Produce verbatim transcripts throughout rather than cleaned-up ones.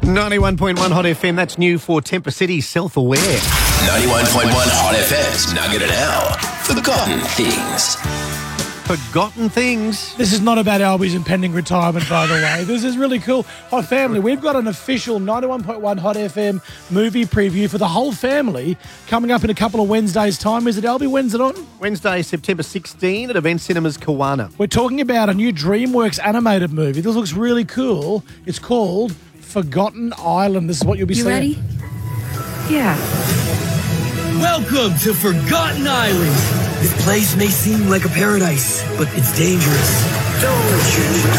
ninety-one point one Hot F M, that's new for Temper City, Self-Aware. ninety-one point one Hot F M's Nugget and Al. Forgotten Things. Forgotten Things. This is not about Albie's impending retirement, by the way. This is really cool. Hot Family, we've got an official ninety-one point one Hot F M movie preview for the whole family coming up in a couple of Wednesdays' time. Is it, Albie? When's it on? Wednesday, September sixteenth at Event Cinemas Kawana. We're talking about a new DreamWorks animated movie. This looks really cool. It's called Forgotten Island. This is what you'll be you seeing. You ready? Yeah. Welcome to Forgotten Island. This place may seem like a paradise, but it's dangerous. Don't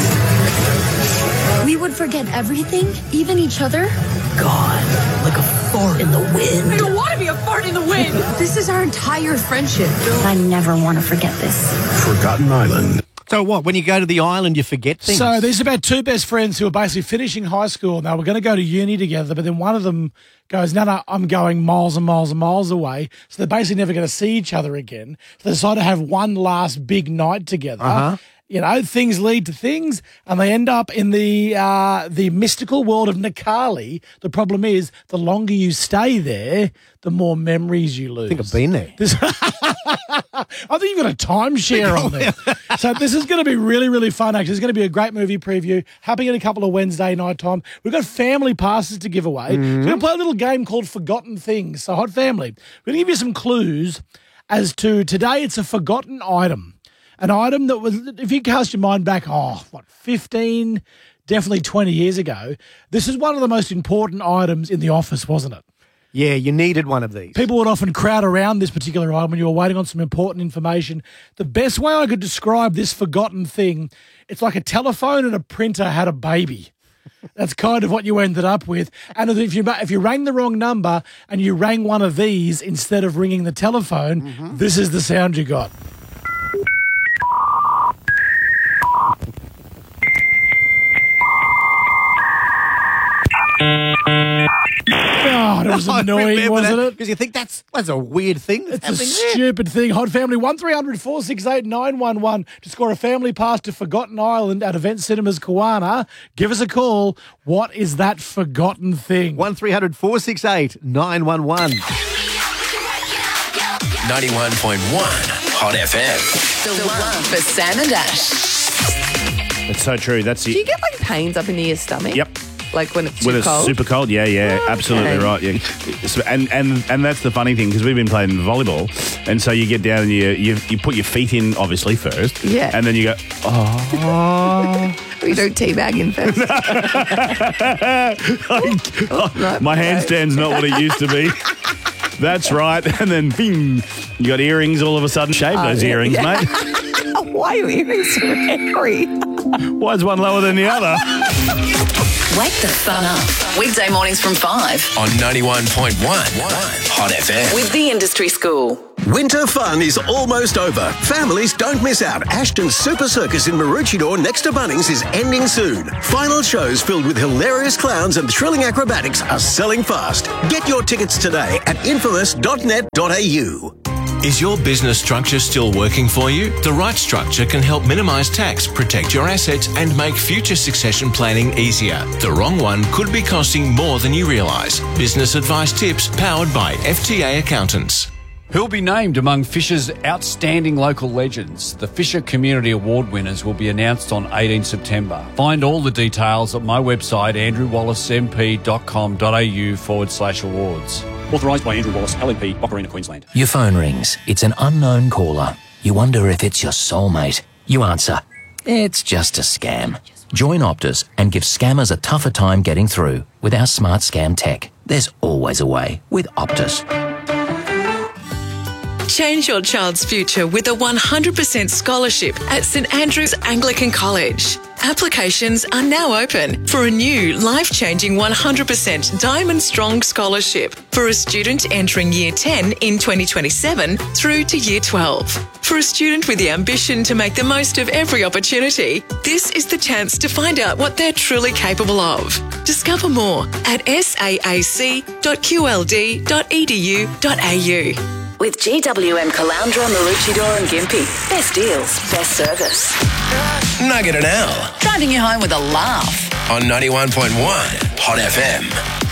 you? We would forget everything, even each other. Gone, like a fart in the wind. I don't want to be a fart in the wind. This is our entire friendship. I never want to forget this. Forgotten Island. So what, when you go to the island, you forget things? So there's about two best friends who are basically finishing high school and they were going to go to uni together, but then one of them goes, no, no, I'm going miles and miles and miles away. So they're basically never going to see each other again. So they decide to have one last big night together. Uh-huh. You know, things lead to things, and they end up in the uh, the mystical world of Nikali. The problem is, the longer you stay there, the more memories you lose. I think I've been there. This, I think you've got a timeshare on there. So this is going to be really, really fun, actually. It's going to be a great movie preview, happening in a couple of Wednesday night time. We've got family passes to give away. Mm-hmm. So we're going to play a little game called Forgotten Things. So, Hot Family, we're going to give you some clues as to today it's a forgotten item. An item that was, if you cast your mind back, oh, what, fifteen, definitely twenty years ago, this is one of the most important items in the office, wasn't it? Yeah, you needed one of these. People would often crowd around this particular item when you were waiting on some important information. The best way I could describe this forgotten thing, it's like a telephone and a printer had a baby. That's kind of what you ended up with. And if you if you rang the wrong number and you rang one of these instead of ringing the telephone, mm-hmm. this is the sound you got. God, it was annoying, wasn't it? Because you think that's that's a weird thing. It's a there. stupid thing. Hot Family, one three hundred four six eight nine one one to score a family pass to Forgotten Island at Event Cinemas Kawana. Give us a call. What is that forgotten thing? one three hundred four six eight nine one one. ninety-one point one Hot F M. The one for Sam and Ash. That's so true. That's Do it. you get like pains up into your stomach? Yep. Like when it's When too it's cold? super cold, yeah, yeah, Oh, absolutely okay. right. Yeah. So- And and and that's the funny thing because we've been playing volleyball, and so you get down and you you, you put your feet in obviously first, Yeah. and then you go, oh, We don't teabag in first. Oh, no, my no. handstand's not what it used to be. That's right, and then bing, you got earrings all of a sudden. Shave those yeah. earrings, Yeah. mate. Why are your earrings so hairy? Why is one lower than the other? Wake the fun up. Weekday mornings from five. On ninety-one point one Hot F M. With the Industry School. Winter fun is almost over. Families, don't miss out. Ashton's Super Circus in Maroochydore next to Bunnings is ending soon. Final shows filled with hilarious clowns and thrilling acrobatics are selling fast. Get your tickets today at infamous dot net dot a u. Is your business structure still working for you? The right structure can help minimise tax, protect your assets and make future succession planning easier. The wrong one could be costing more than you realise. Business advice tips powered by F T A Accountants. Who'll be named among Fisher's outstanding local legends? The Fisher Community Award winners will be announced on eighteenth September. Find all the details at my website, andrewwallisemp.com.au forward slash awards. Authorised by Andrew Wallace, L L P, Boccarina, Queensland. Your phone rings. It's an unknown caller. You wonder if it's your soulmate. You answer. It's just a scam. Join Optus and give scammers a tougher time getting through with our smart scam tech. There's always a way with Optus. Change your child's future with a one hundred percent scholarship at St Andrew's Anglican College. Applications are now open for a new life-changing one hundred percent Diamond Strong Scholarship for a student entering Year ten in twenty twenty-seven through to Year twelve. For a student with the ambition to make the most of every opportunity, this is the chance to find out what they're truly capable of. Discover more at saac dot q l d dot e d u dot a u. With G W M Caloundra, Maroochydore and Gympie. Best deals, best service. Nugget and Al. Driving you home with a laugh. On ninety-one point one Hot F M.